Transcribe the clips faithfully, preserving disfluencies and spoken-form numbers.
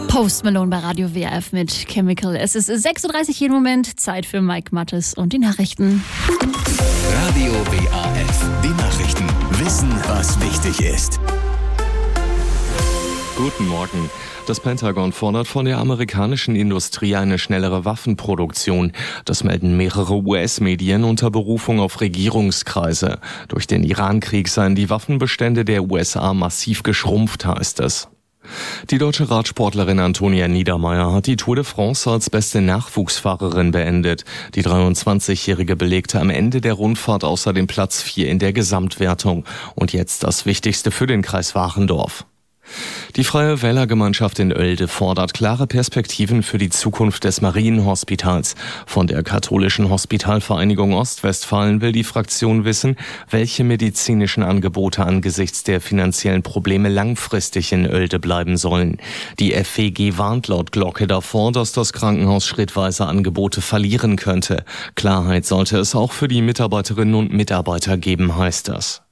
Post Malone bei Radio W R F mit Chemical. Es ist sechs Uhr dreißig jeden Moment, Zeit für Mike Mattes und die Nachrichten. Radio W R F, die Nachrichten. Wissen, was wichtig ist. Guten Morgen. Das Pentagon fordert von der amerikanischen Industrie eine schnellere Waffenproduktion. Das melden mehrere U S-Medien unter Berufung auf Regierungskreise. Durch den Iran-Krieg seien die Waffenbestände der U S A massiv geschrumpft, heißt es. Die deutsche Radsportlerin Antonia Niedermeier hat die Tour de France als beste Nachwuchsfahrerin beendet. Die dreiundzwanzigjährige belegte am Ende der Rundfahrt außerdem Platz vier in der Gesamtwertung. Und jetzt das Wichtigste für den Kreis Wachendorf. Die Freie Wählergemeinschaft in Oelde fordert klare Perspektiven für die Zukunft des Marienhospitals. Von der katholischen Hospitalvereinigung Ostwestfalen will die Fraktion wissen, welche medizinischen Angebote angesichts der finanziellen Probleme langfristig in Oelde bleiben sollen. Die F W G warnt laut Glocke davor, dass das Krankenhaus schrittweise Angebote verlieren könnte. Klarheit sollte es auch für die Mitarbeiterinnen und Mitarbeiter geben, heißt das.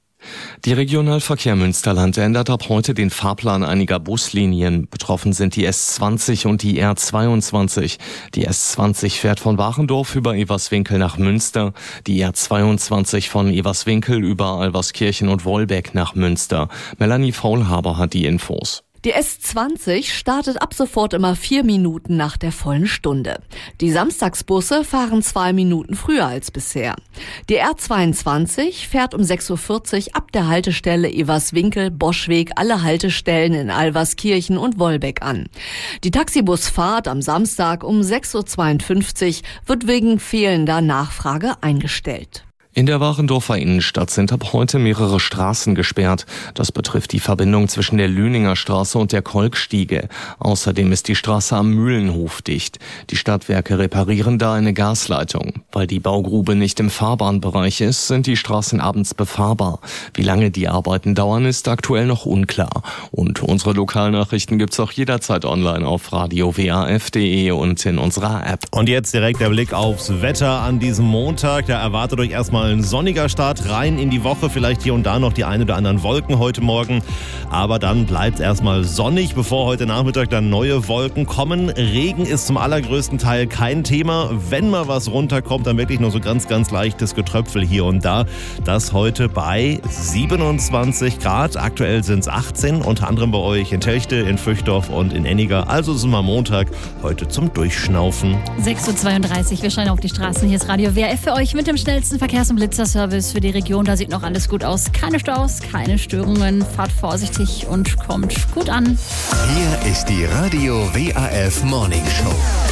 Die Regionalverkehr Münsterland ändert ab heute den Fahrplan einiger Buslinien. Betroffen sind die S zwanzig und die R zweiundzwanzig. Die S zwanzig fährt von Wachendorf über Everswinkel nach Münster, die R zweiundzwanzig von Everswinkel über Alverskirchen und Wolbeck nach Münster. Melanie Faulhaber hat die Infos. Die S zwanzig startet ab sofort immer vier Minuten nach der vollen Stunde. Die Samstagsbusse fahren zwei Minuten früher als bisher. Die R zweiundzwanzig fährt um sechs Uhr vierzig ab der Haltestelle Everswinkel, Boschweg alle Haltestellen in Alverskirchen und Wolbeck an. Die Taxibusfahrt am Samstag um sechs Uhr zweiundfünfzig wird wegen fehlender Nachfrage eingestellt. In der Wachendorfer Innenstadt sind ab heute mehrere Straßen gesperrt. Das betrifft die Verbindung zwischen der Lüninger Straße und der Kolkstiege. Außerdem ist die Straße am Mühlenhof dicht. Die Stadtwerke reparieren da eine Gasleitung. Weil die Baugrube nicht im Fahrbahnbereich ist, sind die Straßen abends befahrbar. Wie lange die Arbeiten dauern, ist aktuell noch unklar. Und unsere Lokalnachrichten gibt's auch jederzeit online auf radio w a f punkt d e und in unserer App. Und jetzt direkt der Blick aufs Wetter an diesem Montag. Da erwartet euch erstmal ein sonniger Start rein in die Woche, vielleicht hier und da noch die ein oder anderen Wolken heute Morgen, aber dann bleibt es erstmal sonnig, bevor heute Nachmittag dann neue Wolken kommen. Regen ist zum allergrößten Teil kein Thema. Wenn mal was runterkommt, dann wirklich nur so ganz, ganz leichtes Getröpfel hier und da. Das heute bei siebenundzwanzig Grad, aktuell sind es achtzehn, unter anderem bei euch in Telchte, in Füchdorf und in Enniger. Also ist es mal Montag, heute zum Durchschnaufen. sechs Uhr zweiunddreißig, wir schauen auf die Straßen. Hier ist Radio W R F für euch mit dem schnellsten Verkehrs- und Blitzerservice für die Region. Da sieht noch alles gut aus. Keine Staus, keine Störungen. Fahrt vorsichtig und kommt gut an. Hier ist die Radio W R F Morning Show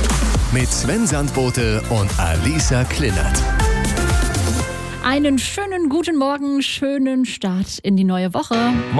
mit Sven Sandbote und Alisa Klinnert. Einen schönen guten Morgen, schönen Start in die neue Woche.